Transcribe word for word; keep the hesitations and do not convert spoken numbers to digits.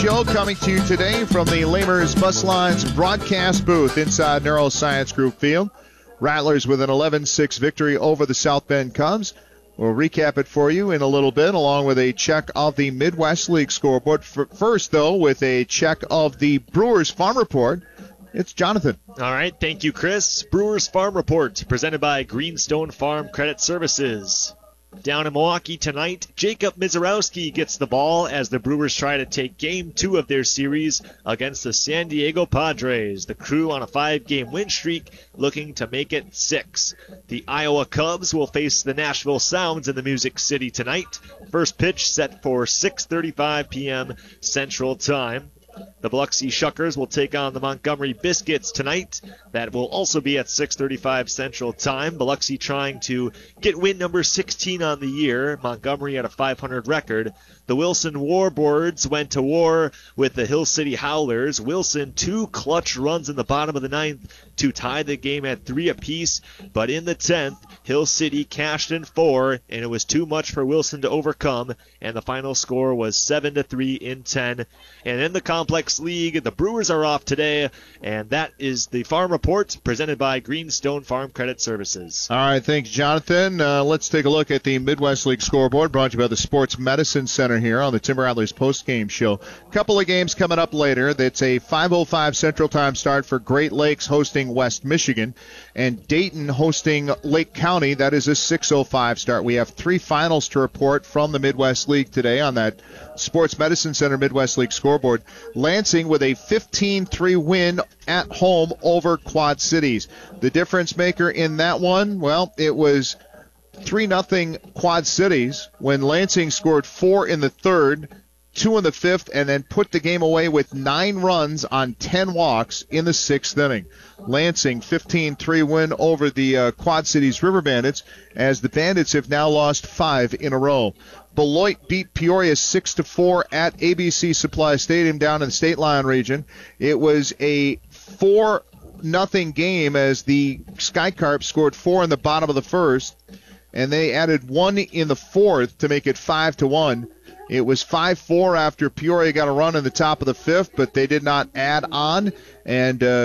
Show coming to you today from the Lamers Bus Lines broadcast booth inside Neuroscience Group Field. Rattlers with an eleven six victory over the South Bend Cubs. We'll recap it for you in a little bit, along with a check of the Midwest League scoreboard. First, though, with a check of the Brewers Farm Report. It's Jonathan. All right, thank you, Chris. Brewers Farm Report, presented by Greenstone Farm Credit Services. Down in Milwaukee tonight, Jacob Mizorowski gets the ball as the Brewers try to take game two of their series against the San Diego Padres. The Crew on a five-game win streak, looking to make it six. The Iowa Cubs will face the Nashville Sounds in the Music City tonight. First pitch set for six thirty-five p.m. Central Time. The Biloxi Shuckers will take on the Montgomery Biscuits tonight. That will also be at six thirty-five Central Time. Biloxi trying to get win number sixteen on the year. Montgomery at a five hundred record. The Wilson Warbirds went to war with the Hill City Howlers. Wilson, two clutch runs in the bottom of the ninth to tie the game at three apiece. But in the tenth, Hill City cashed in four, and it was too much for Wilson to overcome. And the final score was seven to three in ten. And in the Complex League, the Brewers are off today, and that is the Farm Report presented by Greenstone Farm Credit Services. All right, thanks, Jonathan. Uh, let's take a look at the Midwest League scoreboard brought to you by the Sports Medicine Center here on the Tim Bradley's post-game show. A couple of games coming up later. That's a five oh five Central Time start for Great Lakes hosting West Michigan, and Dayton hosting Lake County. That is a six oh five start. We have three finals to report from the Midwest League today on that Sports Medicine Center Midwest League scoreboard. Lansing with a fifteen three win at home over Quad Cities. The difference maker in that one, well, it was three nothing Quad Cities when Lansing scored four in the third, two in the fifth, and then put the game away with nine runs on ten walks in the sixth inning. Lansing fifteen three win over the uh, Quad Cities River Bandits, as the Bandits have now lost five in a row. Beloit beat Peoria six to four at A B C Supply Stadium down in the State Line region. It was a four nothing game as the Skycarps scored four in the bottom of the first, and they added one in the fourth to make it five to one. It was five four after Peoria got a run in the top of the fifth, but they did not add on, and uh,